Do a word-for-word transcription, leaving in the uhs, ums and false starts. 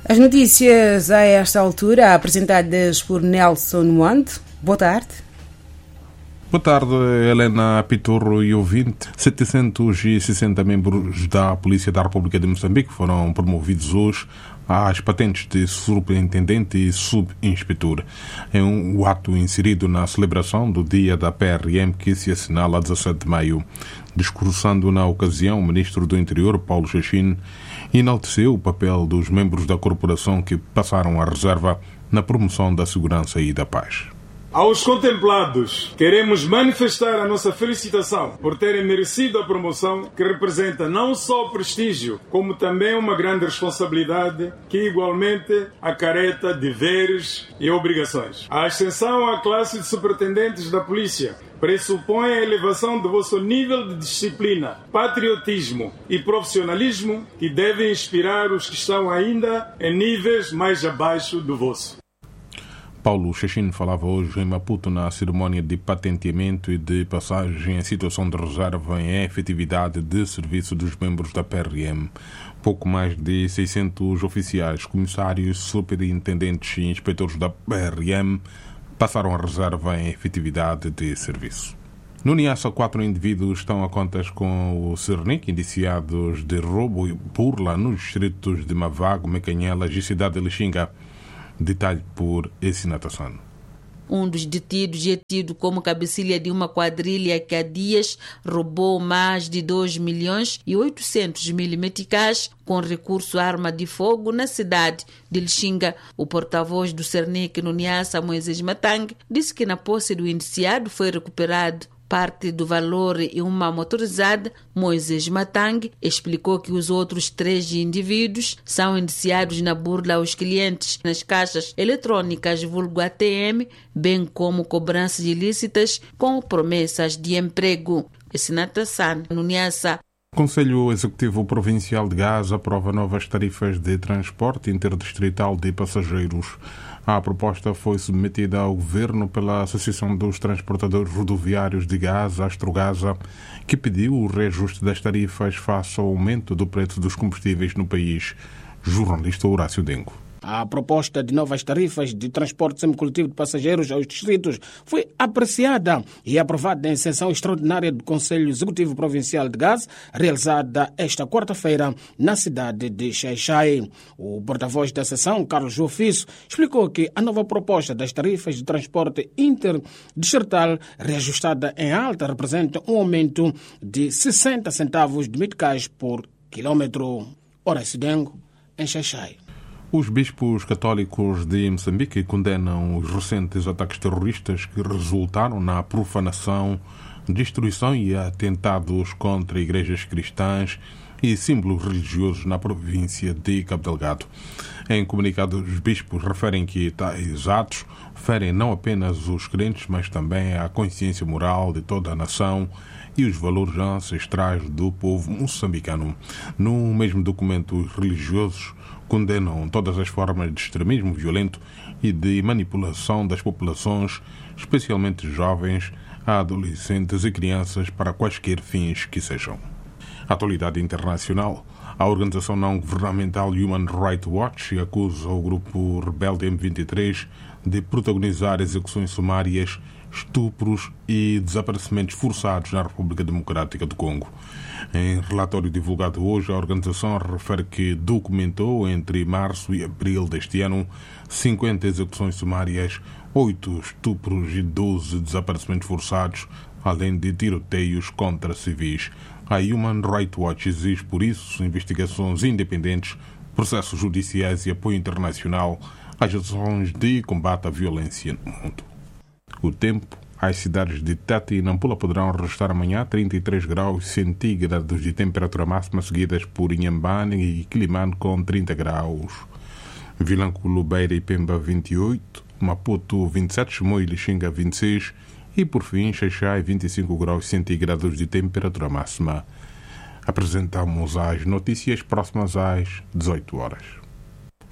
As notícias a esta altura apresentadas por Nelson Wand. Boa tarde. Boa tarde, Helena Pitorro e ouvinte. setecentos e sessenta membros da Polícia da República de Moçambique foram promovidos hoje às patentes de superintendente e subinspetor. É um ato inserido na celebração do Dia da P R M que se assinala a dezassete de maio. Discursando na ocasião, o ministro do Interior, Paulo Xaxim, enalteceu o papel dos membros da corporação que passaram a reserva na promoção da segurança e da paz. Aos contemplados, queremos manifestar a nossa felicitação por terem merecido a promoção que representa não só prestígio, como também uma grande responsabilidade que igualmente acarreta deveres e obrigações. A ascensão à classe de superintendentes da polícia pressupõe a elevação do vosso nível de disciplina, patriotismo e profissionalismo que devem inspirar os que estão ainda em níveis mais abaixo do vosso. Paulo Xaxim falava hoje em Maputo na cerimónia de patenteamento e de passagem em situação de reserva em efetividade de serviço dos membros da P R M. Pouco mais de seiscentos oficiais, comissários, superintendentes e inspetores da P R M passaram a reserva em efetividade de serviço. No Niassa, quatro indivíduos estão a contas com o Cernic, indiciados de roubo e burla nos distritos de Mavago, Mecanhelas e Cidade de Lixinga. Detalhe por Essinatassano. Um dos detidos é tido como cabecilha de uma quadrilha que há dias roubou mais de dois milhões e oitocentos mil meticais com recurso à arma de fogo na cidade de Lixinga. O porta-voz do Cernic no Niassa, Moisés Matang, disse que na posse do indiciado foi recuperado parte do valor e uma motorizada. Moisés Matang explicou que os outros três indivíduos são indiciados na burla aos clientes nas caixas eletrônicas vulgo A T M, bem como cobranças ilícitas com promessas de emprego. Essinatassano, no Niassa. O Conselho Executivo Provincial de Gás aprova novas tarifas de transporte interdistrital de passageiros. A proposta foi submetida ao Governo pela Associação dos Transportadores Rodoviários de Gás, Astrogasa, que pediu o reajuste das tarifas face ao aumento do preço dos combustíveis no país. Jornalista Horácio Dengo. A proposta de novas tarifas de transporte semicoletivo de passageiros aos distritos foi apreciada e aprovada em sessão extraordinária do Conselho Executivo Provincial de Gás, realizada esta quarta-feira na cidade de Xai-Xai. O porta-voz da sessão, Carlos Ofiço, explicou que a nova proposta das tarifas de transporte interdistrital reajustada em alta representa um aumento de sessenta centavos de meticais por quilômetro. Horácio Dengo, em Xai-Xai. Os bispos católicos de Moçambique condenam os recentes ataques terroristas que resultaram na profanação, destruição e atentados contra igrejas cristãs e símbolos religiosos na província de Cabo Delgado. Em comunicado, os bispos referem que tais atos ferem não apenas os crentes, mas também a consciência moral de toda a nação e os valores ancestrais do povo moçambicano. No mesmo documento, os religiosos condenam todas as formas de extremismo violento e de manipulação das populações, especialmente jovens, adolescentes e crianças, para quaisquer fins que sejam. Atualidade internacional. A organização não-governamental Human Rights Watch acusa o grupo rebelde M vinte e três de protagonizar execuções sumárias, estupros e desaparecimentos forçados na República Democrática do Congo. Em relatório divulgado hoje, a organização refere que documentou entre março e abril deste ano cinquenta execuções sumárias, oito estupros e doze desaparecimentos forçados, além de tiroteios contra civis. A Human Rights Watch exige, por isso, investigações independentes, processos judiciais e apoio internacional às ações de combate à violência no mundo. O tempo. As cidades de Tete e Nampula poderão registrar amanhã trinta e três graus centígrados de temperatura máxima, seguidas por Inhambane e Quilimane com trinta graus. Vilanculo, Beira e Pemba vinte e oito, Maputo vinte e sete, Chimoio e Lixinga vinte e seis e, por fim, Xai-Xai vinte e cinco graus centígrados de temperatura máxima. Apresentamos as notícias próximas às dezoito horas.